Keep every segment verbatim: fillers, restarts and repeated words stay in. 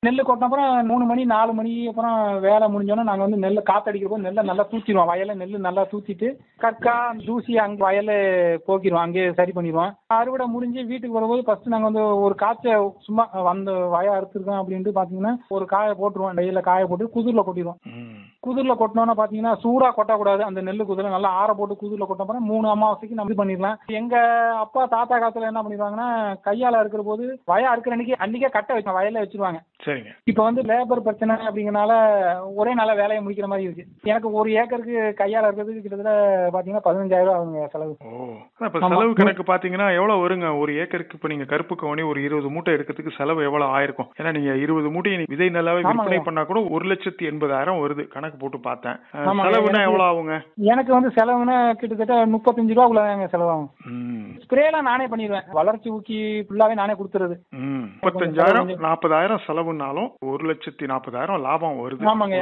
நெல்லு கொட்டின அப்புறம் மூணு மணி நாலு மணி அப்புறம் வேலை முடிஞ்சோன்னா நாங்கள் வந்து நெல்லை காத்தடிக்கிறப்போ நெல்லை நல்லா தூத்திடுவோம். வயலில் நெல் நல்லா தூத்திட்டு கற்கா தூசி அங்கே வயலை போக்கிடுவோம், அங்கேயே சரி பண்ணிடுவோம். அறுவடை முடிஞ்சு வீட்டுக்கு வரும்போது ஃபர்ஸ்ட் நாங்கள் வந்து ஒரு காய்ச்ச சும்மா வந்து வய அறுத்துருக்கோம் அப்படின்ட்டு பார்த்தீங்கன்னா ஒரு காயை போட்டுருவோம். வெயிலில் காய போட்டு குதிரில் கொட்டிடுவோம். குதிரில் கொட்டினோன்னா பார்த்தீங்கன்னா சூடாக கொட்டக்கூடாது. அந்த நெல் குதிரை நல்லா ஆற போட்டு குதிரில் கொட்ட அப்புறம் மூணு அமாவாசைக்கு நம்ம இது பண்ணிடலாம். எங்கள் அப்பா தாத்தா காலத்தில் என்ன பண்ணிடுவாங்கன்னா கையால் இருக்கிற போது வய அறுக்கிற அன்னைக்கு அன்றைக்கே கட்டை வச்சு வயலில் வச்சிருவாங்க. சரிங்க. இப்போ வந்து லேபர் பிரச்சனை அப்படிங்கறனால ஒரே நாள வேலையை முடிக்கிற மாதிரி இருக்கு. எனக்கு ஒரு ஏக்கருக்கு கையால் இருக்கிறதுக்கு கிட்டத்தட்ட பார்த்தீங்கன்னா பதினஞ்சாயிரம் ரூபா ஆகுங்க செலவு. ஓ, இப்போ செலவு கணக்கு பார்த்தீங்கன்னா எவ்வளோ வருங்க ஒரு ஏக்கருக்கு? இப்போ நீங்கள் கருப்பு கவனி ஒரு இருபது மூட்டை எடுக்கிறதுக்கு செலவு எவ்வளோ ஆயிருக்கும்? ஏன்னா நீங்கள் இருபது மூட்டை விதை நல்லாவே விற்பனை பண்ணா கூட ஒரு லட்சத்தி எண்பதாயிரம் வருது கணக்கு போட்டு பார்த்தேன். செலவுனா எவ்வளோ ஆகுங்க? எனக்கு வந்து செலவுனா கிட்டத்தட்ட முப்பத்தஞ்சு ரூபாக்குள்ள செலவாகும். ஸ்ப்ரேலாம் நானே பண்ணிடுவேன். வளர்ச்சி ஊக்கி ஃபுல்லாவே நானே கொடுத்துறது. முப்பத்தஞ்சாயிரம் நாற்பதாயிரம் செலவுனாலும் ஒரு லட்சத்தி நாற்பதாயிரம் லாபம் வருது. ஆமாங்க.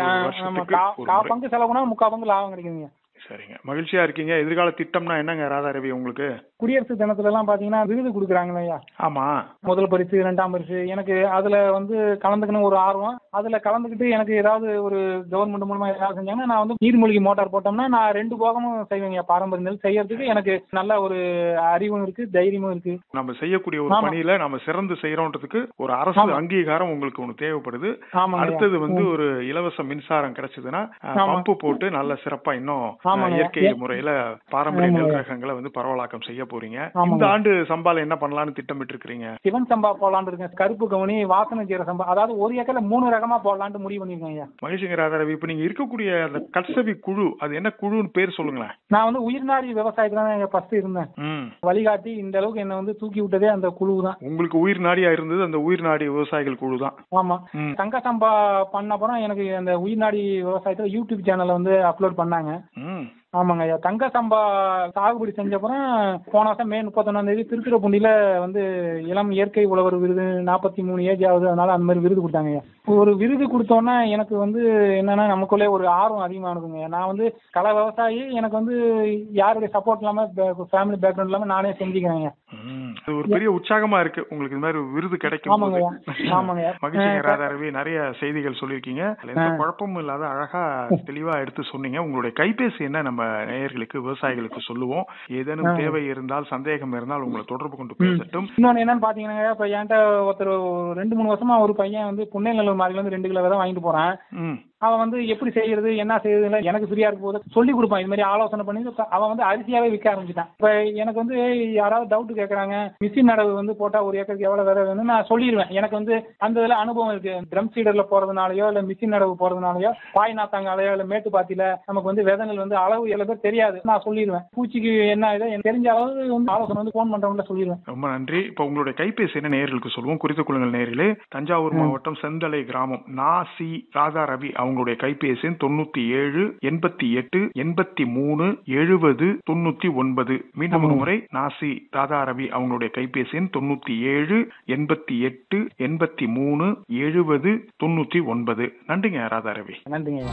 கா பங்கு செலவுனா முக்கா பங்கு லாபம் கிடைக்குங்க. சரிங்க, மகிழ்ச்சியா இருக்கீங்க. எதிர்கால திட்டம்னா என்னங்க ராதாரவி உங்களுக்கு? குடியரசு தினத்துல எல்லாம் பாத்தீங்கன்னா விருது கொடுக்குறாங்க ஐயா. ஆமா, முதல் பரிசு இரண்டாம் பரிசு. எனக்கு அதுல வந்து கலந்துக்கணும் ஒரு ஆர்வம். அதுல கலந்துக்கிட்டு எனக்கு ஏதாவது ஒரு கவர்மெண்ட் மூலமா ஏதாவது செஞ்சாங்கன்னா நான் வந்து நீர்மூழ்கி மோட்டார் போட்டோம்னா நான் ரெண்டு போகமும் செய்வேங்க. பாரம்பரிய நெல் செய்யறதுக்கு எனக்கு நல்ல ஒரு அறிவும் இருக்கு, தைரியமும் இருக்கு. நம்ம செய்யக்கூடிய ஒரு பணியில நம்ம சிறந்து செய்யறோன்றதுக்கு ஒரு அரசு அங்கீகாரம் உங்களுக்கு ஒண்ணு தேவைப்படுது. அடுத்தது வந்து ஒரு இலவச மின்சாரம் கிடைச்சதுன்னா பம்பு போட்டு நல்ல சிறப்பா இன்னும் இயற்கை முறையில பாரம்பரிய நெல் ரகங்களை வந்து பரவலாக்கம் செய்ய போறீங்க. இந்த ஆண்டு சம்பால என்ன பண்ணலாம்னு திட்டமிட்டு இருக்கீங்க? சிவன் சம்பா போடலான்னு இருக்கேன். கருப்பு கவுனி, வாசனை ஜீர சம்பா, அதாவது ஒரு ஏக்கர்ல மூணு ரகமா போடலான்னு முடிவு பண்ணிருக்கேன். மகிழ்ச்சிங்க ராதாரவி. இப்ப நீங்க இருக்கக்கூடிய அந்த கட்சவி குழு, அது என்ன குழுன்னு பேர் சொல்லுங்களேன். நான் வந்து உயிர்நாடி விவசாயத்துல தான் ஃபர்ஸ்ட் இருந்தேன். வழிகாட்டி இந்த அளவுக்கு என்ன வந்து தூக்கி விட்டதே அந்த குழு தான். உங்களுக்கு உயிர் நாடியா இருந்தது அந்த உயிர் நாடி விவசாயிகள் குழு தான். ஆமா. தங்க சம்பா பண்ண அப்புறம் எனக்கு அந்த உயிர் நாடி விவசாயத்துல யூடியூப் சேனல்ல வந்து அப்லோட் பண்ணாங்க. ஆமாங்க ஐயா. தங்க சம்பா சாகுபடி செஞ்ச அப்புறம் போன வருஷம் மே முப்பத்தொன்னாம் தேதி திருத்துறைப்பூண்டியில வந்து இளம் இயற்கை உழவர் விருது நாற்பத்தி மூணு ஏஜ் ஆகுது, அதனால அந்த மாதிரி விருது கொடுத்தாங்க ஐயா. ஒரு விருது கொடுத்தோன்னா எனக்கு வந்து என்னன்னா நமக்குள்ளே ஒரு ஆர்வம் அதிகமானதுங்க. நான் வந்து கலை விவசாயி, எனக்கு வந்து யாருடைய சப்போர்ட் இல்லாம ஃபேமிலி பேக்ரவுண்ட் இல்லாம நானே செஞ்சுக்கிறேங்க. ஒரு பெரிய உற்சாகமா இருக்கு உங்களுக்கு இந்த மாதிரி விருது கிடைக்கும். மகிழ்ச்சிங்க ராதாரவி. நிறைய செய்திகள் சொல்லியிருக்கீங்க, எந்த குழப்பமும் இல்லாத அழகா தெளிவா எடுத்து சொன்னீங்க. உங்களுடைய கைபேசி என்ன நம்ம நேயர்களுக்கு விவசாயிகளுக்கு சொல்லுவோம். ஏதேனும் தேவை இருந்தால் சந்தேகம் இருந்தால் உங்களை தொடர்பு கொண்டு பேசட்டும். இன்னொன்னு என்னன்னு பாத்தீங்கன்னா, இப்ப என்கிட்ட ஒருத்தர் ரெண்டு மூணு வருஷமா ஒரு பையன் வந்து புன்னேநல்லூர் மார்க்கெட்ல இருந்து ரெண்டு கிலோ விதை வாங்கிட்டு போறான். அவன் வந்து எப்படி செய்யறது என்ன செய்யறது எனக்கு ஃப்ரீயா இருக்கும் போது சொல்லி கொடுப்பான். இது மாதிரி ஆலோசனை பண்ணி அவன் வந்து அரிசியாவே விற்க ஆரம்பிச்சிட்டான். இப்ப எனக்கு வந்து யாராவது டவுட் கேட்கறாங்க, மிஷின் நடவு வந்து போட்டா ஒரு ஏக்கருக்கு எவ்வளவு விதை வேணும்னு நான் சொல்லிடுவேன். எனக்கு வந்து அந்த இதுல அனுபவம் இருக்கு. ட்ரம் சீடர்ல போறதுனாலயோ இல்ல மிஷின் நடவு போறதுனாலயோ பாய் நாத்தாங்காலையோ இல்ல மேட்டுப்பாத்தியில நமக்கு வந்து விதைகள் வந்து அளவு எவ்வளவு பேர் தெரியாது, நான் சொல்லிடுவேன். பூச்சிக்கு என்ன இதை தெரிஞ்ச அளவு வந்து ஆலோசனை வந்து போன் பண்றவங்க சொல்லிடுவேன். ரொம்ப நன்றி. இப்ப உங்களுடைய கைபேசி என்ன நேயர்களுக்கு சொல்லுவோம், குறித்துக் கொள்ளுங்கள் நேயர்களே. தஞ்சாவூர் மாவட்டம் செந்தலை கிராமம் நா சி ராதாரவி அவங்களுடைய கைபேசி தொண்ணூத்தி ஏழு எண்பத்தி எட்டு எண்பத்தி மூணு எழுபது தொண்ணூத்தி ஒன்பது. மீண்டும் ஒரு முறை நாசி ராதாரவி அவங்களுடைய கைபேசி தொண்ணூத்தி ஏழு எண்பத்தி எட்டு எண்பத்தி மூணு எழுபது தொண்ணூத்தி ஒன்பது. நன்றிங்க ராதாரவி. நன்றிங்க.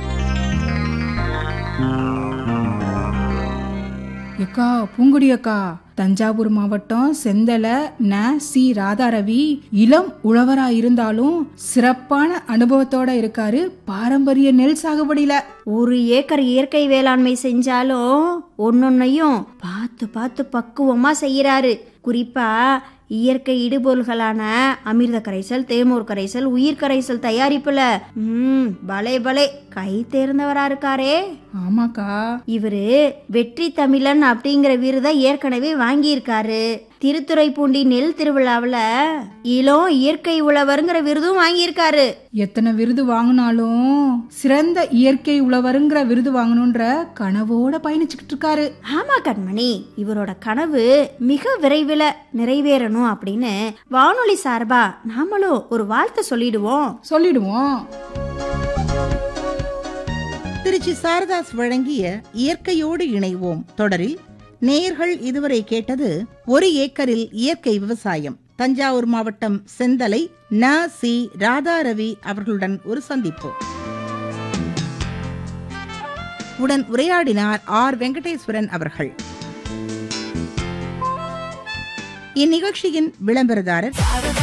அக்கா பூங்குடி அக்கா, தஞ்சாவூர் மாவட்டம் செந்தலை ந சி ராதாரவி இளம் உழவரா இருந்தாலும் சிறப்பான அனுபவத்தோட இருக்காரு பாரம்பரிய நெல் சாகுபடியில. ஒரு ஏக்கர் இயற்கை வேளாண்மை செஞ்சாலும் ஒன்னொன்னையும் பார்த்து பார்த்து பக்குவமா செய்யறாரு. குறிப்பா இயற்கை இடுபொருள்களான அமிர்த கரைசல், தேமூர் கரைசல், உயிர் கரைசல் தயாரிப்புல உம் பலே பலே கை தேர்ந்தவரா இருக்காரே. ஆமாக்கா, இவரு வெற்றி தமிழன் அப்படிங்கிற விருதை ஏற்கனவே வாங்கியிருக்காரு. திருத்துறைப்பூண்டி நெல் திருவிழாவுல இளம் இயற்கை உழவருங்கிற விருதும் வாங்கியிருக்காரு. எத்தனை விருது வாங்கினாலும் சிறந்த இயற்கை உழவருங்கிற விருது வாங்கணும்ன்ற கனவோட பயணிச்சுக்கிட்டு இருக்காரு. ஆமா கண்மணி, இவரோட கனவு மிக விரைவில் நிறைவேறணும் அப்படின்னு வானொலி சார்பா நாமளும் ஒரு வாழ்த்து சொல்லிடுவோம் சொல்லிடுவோம் திருச்சி சாரதாஸ் வழங்கிய இயற்கையோடு இணைவோம் தொடரில் நேயர்கள் இதுவரை கேட்டது ஒரு ஏக்கரில் இயற்கை விவசாயம். தஞ்சாவூர் மாவட்டம் செந்தலை ந சி ராதாரவி அவர்களுடன் ஒரு சந்திப்பு. உடன் உரையாடினார் ஆர் வெங்கடேஸ்வரன் அவர்கள். இந்நிகழ்ச்சியின் விளம்பரதாரர்